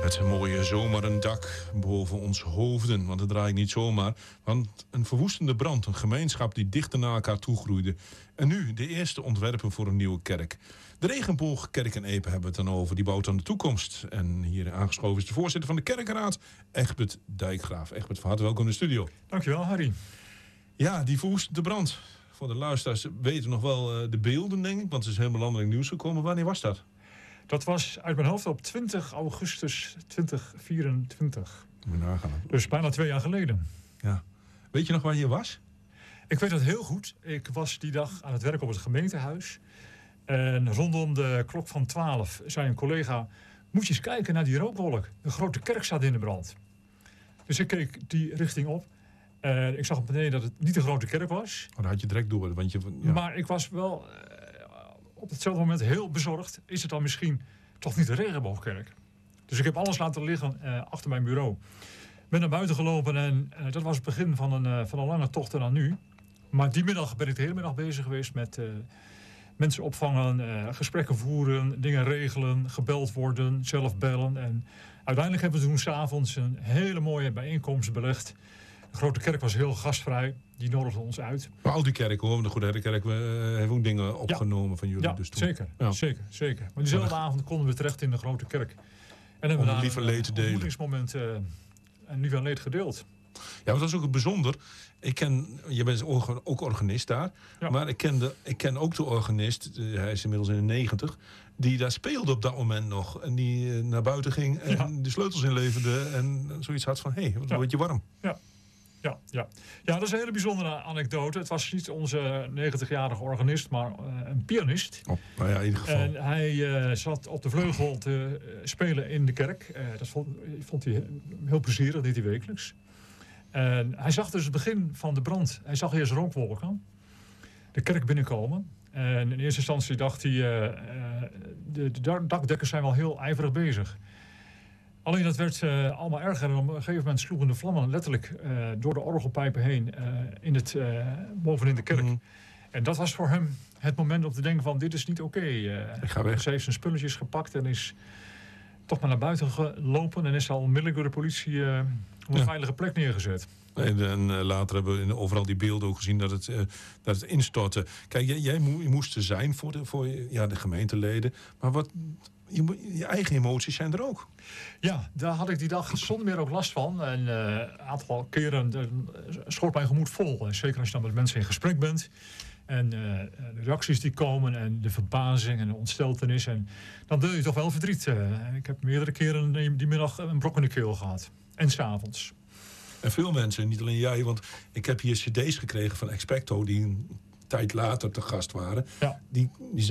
Het mooie zomerendak boven ons hoofden. Want het draait niet zomaar. Want een verwoestende brand, een gemeenschap die dichter naar elkaar toegroeide. En nu de eerste ontwerpen voor een nieuwe kerk. De Regenboogkerk in Epe hebben we het dan over. Die bouwt aan de toekomst. En hier aangeschoven is de voorzitter van de kerkenraad, Egbert Dijkgraaf. Egbert, van harte welkom in de studio. Dankjewel, Harry. Ja, die verwoestende brand. Voor de luisteraars weten nog wel de beelden, denk ik. Want het is helemaal landelijk nieuws gekomen. Wanneer was dat? Dat was uit mijn hoofd op 20 augustus 2024. Moet je nagaan. Dus bijna 2 jaar geleden. Ja. Weet je nog waar je was? Ik weet dat heel goed. Ik was die dag aan het werk op het gemeentehuis. En rondom de klok van 12 zei een collega: moet je eens kijken naar die rookwolk. De grote kerk staat in de brand. Dus ik keek die richting op. En ik zag op beneden dat het niet de grote kerk was. Oh, dat had je direct door. Want Maar ik was wel op hetzelfde moment heel bezorgd. Is het dan misschien toch niet de Regenboogkerk? Dus ik heb alles laten liggen achter mijn bureau. Ben naar buiten gelopen en dat was het begin van een lange tocht naar nu. Maar die middag ben ik de hele middag bezig geweest met mensen opvangen, gesprekken voeren, dingen regelen, gebeld worden, zelf bellen. En uiteindelijk hebben we toen 's avonds een hele mooie bijeenkomst belegd. De grote kerk was heel gastvrij. Die nodigde ons uit. Maar al die kerken, hoor. De Goede Herdenkerk, we hebben ook dingen opgenomen van jullie. Ja, dus zeker, ja. Zeker. Maar diezelfde avond konden we terecht in de grote kerk. En hebben we daar lief en leed te delen. Een ontmoetingsmoment en lief en leed gedeeld. Ja, want dat is ook bijzonder. Je bent ook organist daar. Ja. Maar ik ken ook de organist, hij is inmiddels in de 90... die daar speelde op dat moment nog. En die naar buiten ging en de sleutels inleverde. En zoiets had van, wat word je warm. Ja, dat is een hele bijzondere anekdote. Het was niet onze 90-jarige organist, maar een pianist. Nou ja, in ieder geval. En hij zat op de vleugel te spelen in de kerk. Dat vond hij heel plezierig, dat deed hij wekelijks. En hij zag dus het begin van de brand. Hij zag eerst rookwolken de kerk binnenkomen. En in eerste instantie dacht hij, de dakdekkers zijn wel heel ijverig bezig. Alleen dat werd allemaal erger en op een gegeven moment sloegen de vlammen letterlijk door de orgelpijpen heen bovenin de kerk. En dat was voor hem het moment om te denken van dit is niet oké. Ik ga weg. Ze heeft zijn spulletjes gepakt en is toch maar naar buiten gelopen en is al onmiddellijk door de politie op een veilige plek neergezet. En later hebben we overal die beelden ook gezien dat het instortte. Kijk, jij moest er zijn voor de gemeenteleden. Maar je eigen emoties zijn er ook. Ja, daar had ik die dag zonder meer ook last van. En een aantal keren schort mijn gemoed vol. En zeker als je dan met mensen in gesprek bent. En de reacties die komen en de verbazing en de ontsteltenis. En dan deel je toch wel verdriet. Ik heb meerdere keren die middag een brok in de keel gehad. En 's avonds. En veel mensen, niet alleen jij, want ik heb hier cd's gekregen van Expecto die een tijd later te gast waren. Ja. Die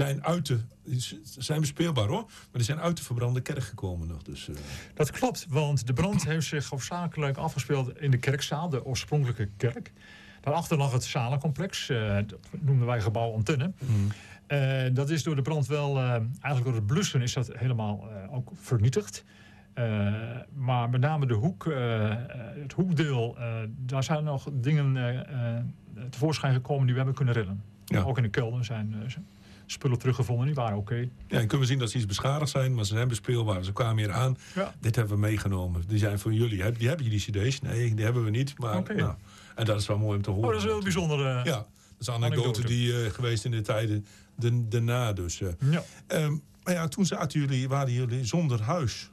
zijn bespeelbaar hoor, maar die zijn uit de verbrande kerk gekomen nog. Dus, Dat klopt, want de brand heeft zich hoofdzakelijk afgespeeld in de kerkzaal, de oorspronkelijke kerk. Daarachter lag het zalencomplex, dat noemden wij gebouw Antenne. Dat is door de brand wel, eigenlijk door het blussen is dat helemaal ook vernietigd. Maar met name de hoek, het hoekdeel, daar zijn nog dingen tevoorschijn gekomen die we hebben kunnen redden. Ja. Ook in de kelder zijn spullen teruggevonden, die waren oké. Ja, en kunnen we zien dat ze iets beschadigd zijn, maar ze zijn bespeelbaar. Ze kwamen hier aan. Ja. Dit hebben we meegenomen. Die zijn voor jullie. Hebben jullie cd's? Nee, die hebben we niet. Maar, en dat is wel mooi om te horen. Dat is heel bijzonder. Ja, dat is een anekdote die geweest in de tijden daarna. Dus, maar ja, toen waren jullie zonder huis.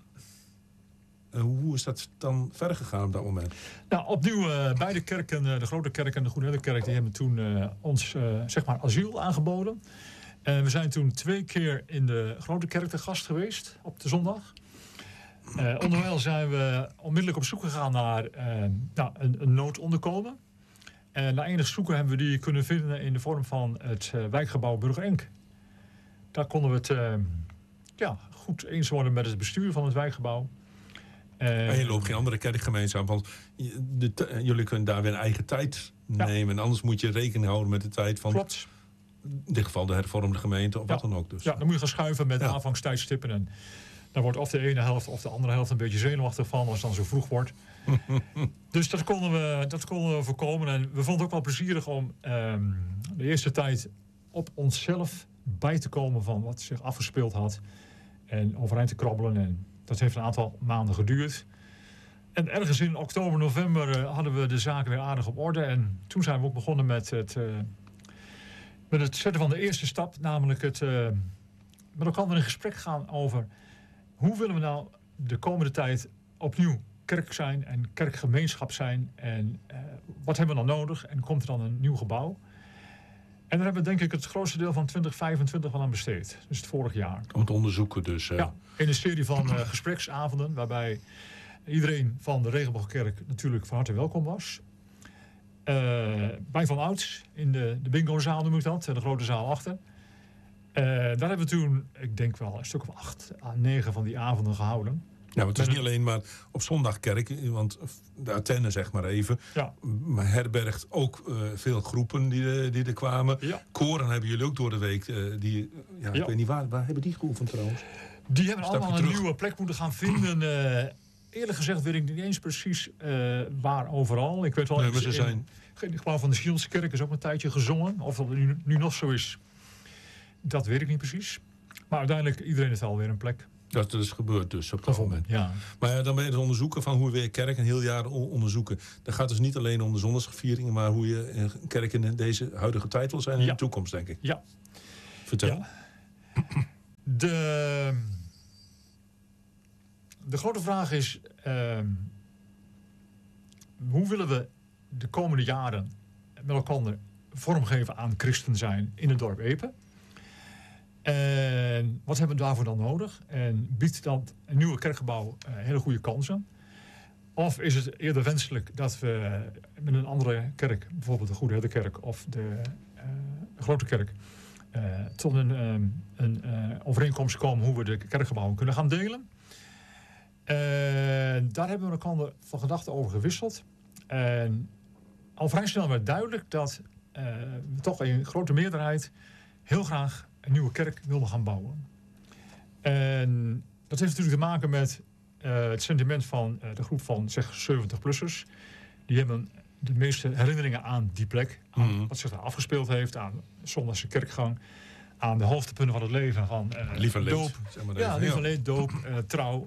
Hoe is dat dan verder gegaan op dat moment? Nou, opnieuw beide kerken, de Grote Kerk en de Goede Herdenkerk, die hebben toen ons asiel aangeboden. We zijn toen 2 keer in de Grote Kerk te gast geweest op de zondag. Onderwijl zijn we onmiddellijk op zoek gegaan naar een noodonderkomen. En na enig zoeken hebben we die kunnen vinden in de vorm van het wijkgebouw Burger Enk. Daar konden we het goed eens worden met het bestuur van het wijkgebouw. En je loopt geen andere kerkgemeenschap, want jullie kunnen daar weer een eigen tijd nemen. En anders moet je rekening houden met de tijd van... Klopt. In dit geval de hervormde gemeente of wat dan ook. Dus. Ja, dan moet je gaan schuiven met aanvangstijdstippen. En dan wordt of de ene helft of de andere helft een beetje zenuwachtig van als het dan zo vroeg wordt. Dus dat konden we voorkomen. En we vonden het ook wel plezierig om de eerste tijd op onszelf bij te komen van wat zich afgespeeld had. En overeind te krabbelen en Dat heeft een aantal maanden geduurd. En ergens in oktober, november hadden we de zaken weer aardig op orde. En toen zijn we ook begonnen met het zetten van de eerste stap. Namelijk het met elkaar in gesprek gaan over hoe willen we nou de komende tijd opnieuw kerk zijn en kerkgemeenschap zijn. En wat hebben we dan nodig? En komt er dan een nieuw gebouw? En daar hebben we denk ik het grootste deel van 2025 al aan besteed. Dus het vorig jaar. Om te onderzoeken dus. Ja, in een serie van gespreksavonden waarbij iedereen van de Regenboogkerk natuurlijk van harte welkom was. Bij Van Ouds, in de bingozaal noem ik dat, de grote zaal achter. Daar hebben we toen, ik denk wel, een stuk of 8 à 9 van die avonden gehouden. Ja, maar het is niet alleen maar op zondag kerk, want de Athene zeg maar even, maar herbergt ook veel groepen die er kwamen. Ja. Koren hebben jullie ook door de week, ik weet niet waar hebben die geoefend trouwens? Die hebben allemaal een nieuwe plek moeten gaan vinden. Eerlijk gezegd weet ik niet eens precies waar overal. Ik weet wel, nee, maar ze zijn... in het gebouw van de Gielskerk is ook een tijdje gezongen. Of dat nu nog zo is, dat weet ik niet precies. Maar uiteindelijk, iedereen heeft alweer een plek. Dat is gebeurd dus op dat moment. Ja. Maar ja, dan ben je het onderzoeken van hoe we weer kerk een heel jaar onderzoeken. Dat gaat dus niet alleen om de zondagsvieringen, maar hoe je een kerk in deze huidige tijd wil zijn in de toekomst, denk ik. Ja. Vertel. Ja. De grote vraag is, hoe willen we de komende jaren met elkaar vormgeven aan christen zijn in het dorp Epe? En wat hebben we daarvoor dan nodig? En biedt dat een nieuwe kerkgebouw hele goede kansen? Of is het eerder wenselijk dat we met een andere kerk, bijvoorbeeld de Goede Herderkerk of de Grote Kerk, tot een overeenkomst komen hoe we de kerkgebouwen kunnen gaan delen? Daar hebben we elkaar van gedachten over gewisseld. En al vrij snel werd duidelijk dat we toch in grote meerderheid heel graag een nieuwe kerk wilden gaan bouwen. En dat heeft natuurlijk te maken met het sentiment van de groep van zeg 70-plussers. Die hebben de meeste herinneringen aan die plek. Aan wat zich daar afgespeeld heeft. Aan zondagse kerkgang. Aan de hoogtepunten van het leven. Van doop. Zeg maar ja, lief en leed, doop, trouw,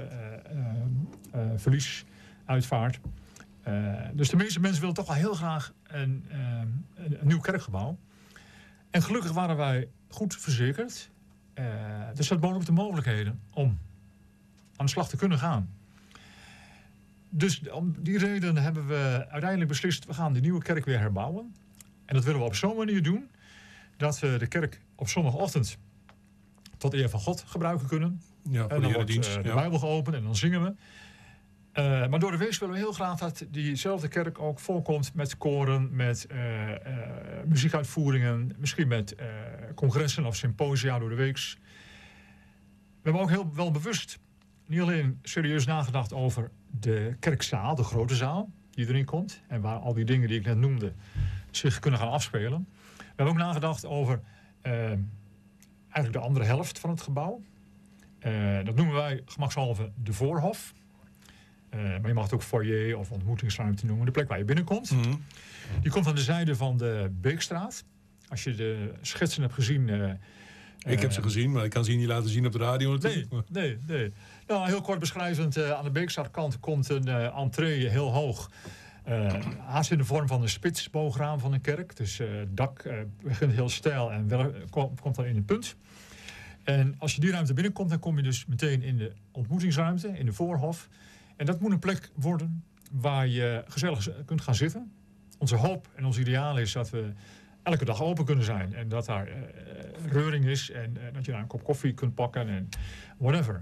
verlies, uitvaart. Dus de meeste mensen willen toch wel heel graag een nieuw kerkgebouw. En gelukkig waren wij goed verzekerd. Dus dat bood ook de mogelijkheden om aan de slag te kunnen gaan. Dus om die reden hebben we uiteindelijk beslist, we gaan de nieuwe kerk weer herbouwen. En dat willen we op zo'n manier doen dat we de kerk op zondagochtend tot eer van God gebruiken kunnen. Ja, voor en dan de wordt de Bijbel geopend en dan zingen we. Maar door de week willen we heel graag dat diezelfde kerk ook volkomt met koren, met muziekuitvoeringen, misschien met congressen of symposia door de weeks. We hebben ook heel wel bewust niet alleen serieus nagedacht over de kerkzaal, de grote zaal die erin komt en waar al die dingen die ik net noemde zich kunnen gaan afspelen. We hebben ook nagedacht over eigenlijk de andere helft van het gebouw. Dat noemen wij gemakshalve de voorhof. Maar je mag het ook foyer of ontmoetingsruimte noemen. De plek waar je binnenkomt. Mm-hmm. Die komt aan de zijde van de Beekstraat. Als je de schetsen hebt gezien. Ik heb ze gezien, maar ik kan ze niet laten zien op de radio. Nee. Nou, heel kort beschrijvend. Aan de Beekstraatkant komt een entree heel hoog. Haast in de vorm van een spitsboograam van een kerk. Dus het dak begint heel steil en komt dan in een punt. En als je die ruimte binnenkomt, dan kom je dus meteen in de ontmoetingsruimte, in de voorhof. En dat moet een plek worden waar je gezellig kunt gaan zitten. Onze hoop en ons ideaal is dat we elke dag open kunnen zijn. En dat daar reuring is en dat je daar een kop koffie kunt pakken en whatever.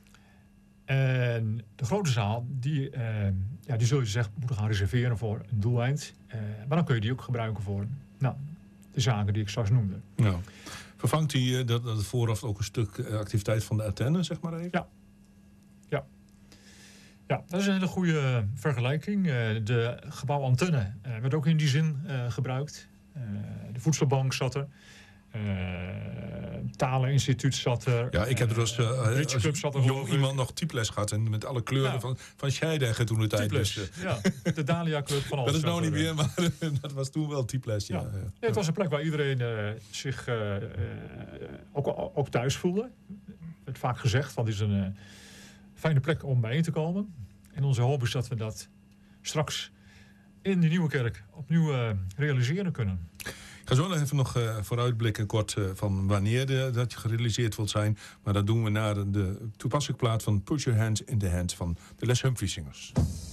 En de grote zaal, die zul je moeten gaan reserveren voor een doeleind. Maar dan kun je die ook gebruiken voor de zaken die ik straks noemde. Nou, vervangt die dat vooraf ook een stuk activiteit van de Athene, zeg maar even? Ja, dat is een hele goede vergelijking. De gebouw Antenne werd ook in die zin gebruikt. De voedselbank zat er. Taleninstituut zat er. Ja, ik heb er als jong iemand nog typles gehad. En met alle kleuren van Scheidegger toen de tijd. Dus, de Dahlia Club van alles. Dat is nou niet meer, maar dat was toen wel typles. Ja. Het was een plek waar iedereen zich ook thuis voelde. Het werd vaak gezegd, want het is fijne plek om bijeen te komen. En onze hoop is dat we dat straks in de Nieuwe Kerk opnieuw realiseren kunnen. Ik ga zo even nog vooruitblikken kort van wanneer dat gerealiseerd wil zijn. Maar dat doen we naar de toepasselijke plaat van Put Your Hands in the Hands van de Les Humphrey Singers.